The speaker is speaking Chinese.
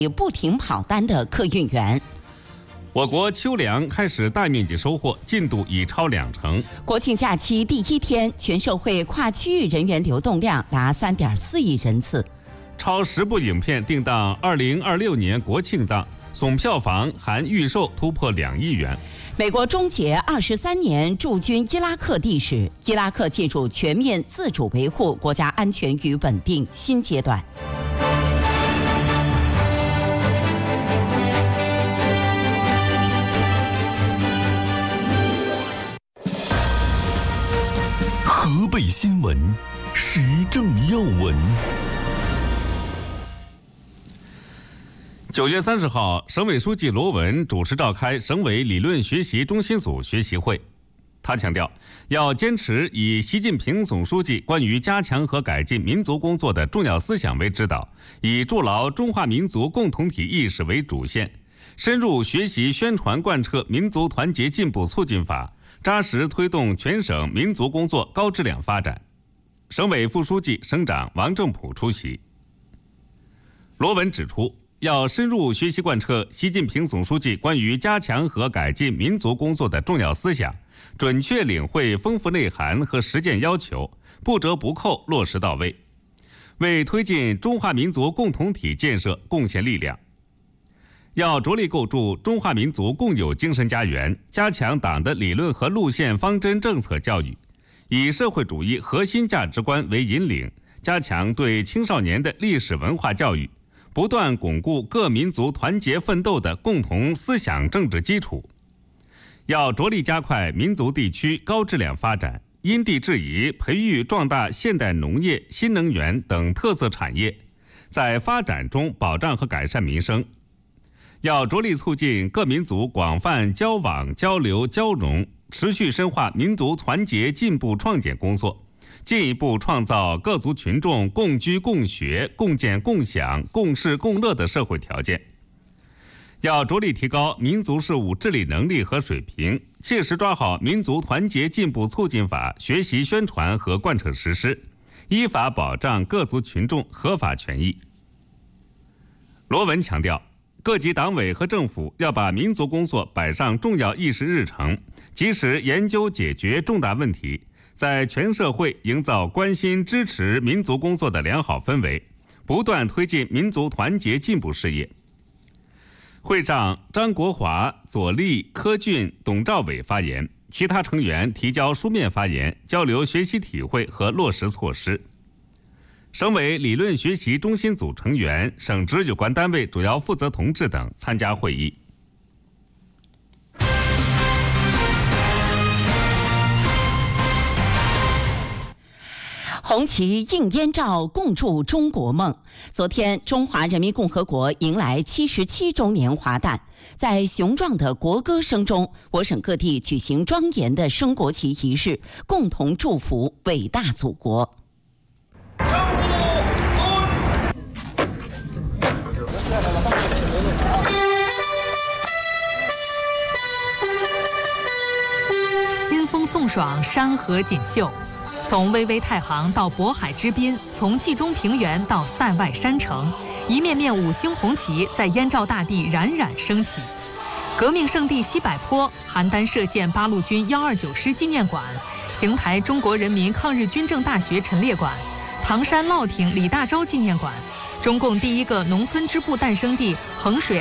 不停跑单的客运员。 我国秋粮开始大面积收获，进度已超20%。 国庆假期第一天，全社会跨区域人员流动量达3.4亿人次。 超10部影片定档2026年国庆档，总票房含预售突破2亿元。 美国终结23年驻军伊拉克历史，伊拉克进入全面自主维护国家安全与稳定新阶段。 河北新闻，时政要闻。 9月30号，省委书记罗文主持召开省委理论学习中心组学习会。他强调，要坚持以习近平总书记关于加强和改进民族工作的重要思想为指导，以筑牢中华民族共同体意识为主线，深入学习宣传贯彻民族团结进步促进法，扎实推动全省民族工作高质量发展。省委副书记、省长王正普出席。罗文指出，要深入学习贯彻习近平总书记关于加强和改进民族工作的重要思想，准确领会丰富内涵和实践要求，不折不扣落实到位，为推进中华民族共同体建设贡献力量。要着力构筑中华民族共有精神家园，加强党的理论和路线方针政策教育，以社会主义核心价值观为引领，加强对青少年的历史文化教育，不断巩固各民族团结奋斗的共同思想政治基础。要着力加快民族地区高质量发展，因地制宜培育壮大现代农业、新能源等特色产业，在发展中保障和改善民生。要着力促进各民族广泛交往、交流、交融，持续深化民族团结进步创建工作，进一步创造各族群众共居共学、共建共享、共事共乐的社会条件。要着力提高民族事务治理能力和水平，切实抓好民族团结进步促进法学习宣传和贯彻实施，依法保障各族群众合法权益。罗文强调，各级党委和政府要把民族工作摆上重要议事日程，及时研究解决重大问题，在全社会营造关心支持民族工作的良好氛围，不断推进民族团结进步事业。会上，张国华、左立、柯俊、董兆伟发言，其他成员提交书面发言，交流学习体会和落实措施。省委理论学习中心组成员、省直有关单位主要负责同志等参加会议。 红旗映烟照，共筑中国梦。昨天，中华人民共和国迎来77周年华诞，在雄壮的国歌声中，我省各地举行庄严的升国旗仪式，共同祝福伟大祖国。 金风送爽，山河锦绣。从巍巍太行到渤海之滨，从冀中平原到塞外山城，一面面五星红旗在燕赵大地冉冉升起。革命圣地西柏坡、邯郸歙县八路军129师纪念馆、邢台中国人民抗日军政大学陈列馆、唐山乐亭李大钊纪念馆、中共第一个农村支部诞生地衡水